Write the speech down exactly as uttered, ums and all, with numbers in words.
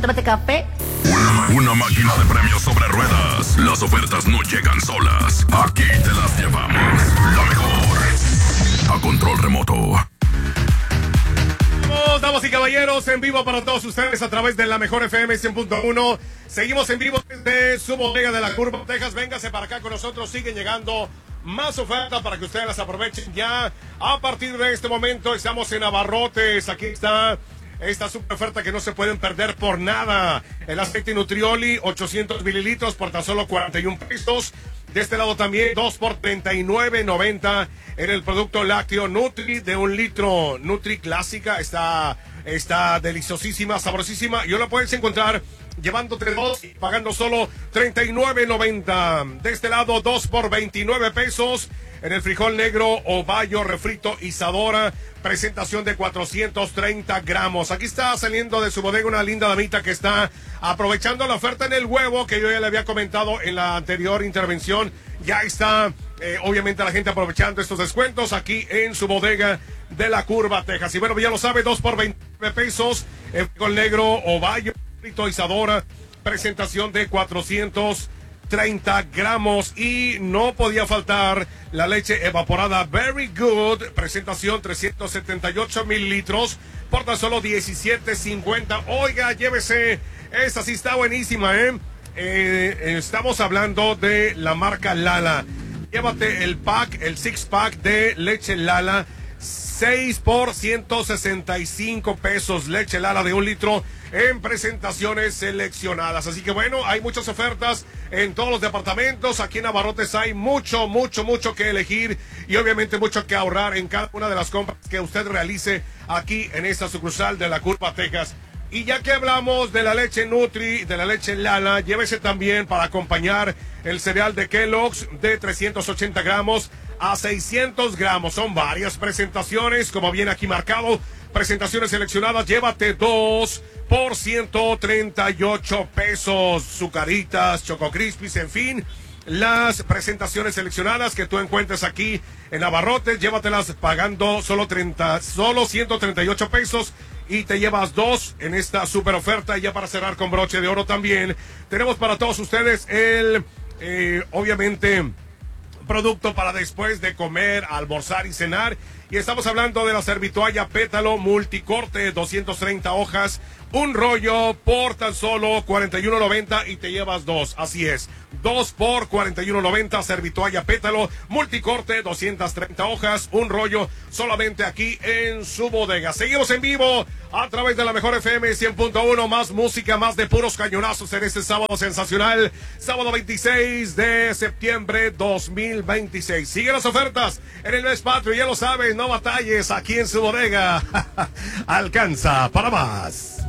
tómate café. Una, una máquina de premios sobre ruedas. Las ofertas no llegan solas. Aquí te las llevamos. Lo mejor. A control remoto. Damas y caballeros, en vivo para todos ustedes a través de la mejor F M cien punto uno. Seguimos en vivo desde su bodega de la Curva, Texas. Véngase para acá con nosotros. Siguen llegando más ofertas para que ustedes las aprovechen ya. A partir de este momento estamos en Abarrotes. Aquí está esta super oferta que no se pueden perder por nada. El aceite Nutrioli, ochocientos mililitros por tan solo cuarenta y un pesos. De este lado también, dos por treinta y nueve noventa en el producto lácteo Nutri de un litro. Nutri clásica, está, está deliciosísima, sabrosísima. Y lo puedes encontrar llevándote dos y pagando solo treinta y nueve noventa. De este lado, dos por veintinueve pesos. En el frijol negro, Ovallo, refrito Isadora, presentación de cuatrocientos treinta gramos. Aquí está saliendo de su bodega una linda damita que está aprovechando la oferta en el huevo que yo ya le había comentado en la anterior intervención. Ya está, eh, obviamente, la gente aprovechando estos descuentos aquí en su bodega de la Curva, Texas. Y bueno, ya lo sabe, dos por veintinueve pesos. El frijol negro, Ovallo, refrito Isadora, presentación de cuatrocientos treinta gramos. Y no podía faltar la leche evaporada Very Good, presentación trescientos setenta y ocho mililitros por tan solo diecisiete cincuenta. Oiga, llévese, esta sí está buenísima, ¿eh? Eh, estamos hablando de la marca Lala. Llévate el pack, el six pack de leche Lala, seis por ciento sesenta y cinco pesos. Leche Lala de un litro en presentaciones seleccionadas. Así que bueno, hay muchas ofertas en todos los departamentos. Aquí en Abarrotes hay mucho, mucho, mucho que elegir y obviamente mucho que ahorrar en cada una de las compras que usted realice aquí en esta sucursal de la Curva, Texas. Y ya que hablamos de la leche Nutri, de la leche Lala, llévese también para acompañar el cereal de Kellogg's de trescientos ochenta gramos a seiscientos gramos. Son varias presentaciones, como viene aquí marcado. Presentaciones seleccionadas, llévate dos por ciento treinta y ocho pesos. Zucaritas, Choco Crispies, en fin. Las presentaciones seleccionadas que tú encuentres aquí en Abarrotes, llévatelas pagando solo treinta, solo ciento treinta y ocho pesos y te llevas dos en esta super oferta. Y ya para cerrar con broche de oro también, tenemos para todos ustedes el, eh, obviamente, producto para después de comer, almorzar y cenar. Y estamos hablando de la Servitoalla Pétalo Multicorte, doscientas treinta hojas, un rollo por tan solo cuarenta y uno noventa y te llevas dos. Así es, dos por cuarenta y uno noventa, Servitoalla Pétalo Multicorte, doscientas treinta hojas, un rollo, solamente aquí en su bodega. Seguimos en vivo a través de la mejor F M cien punto uno, más música, más de puros cañonazos en este sábado sensacional, sábado veintiséis de septiembre dos mil veintiséis. Sigue las ofertas en el mes patrio, ya lo sabes, no batalles, aquí en su bodega alcanza para más.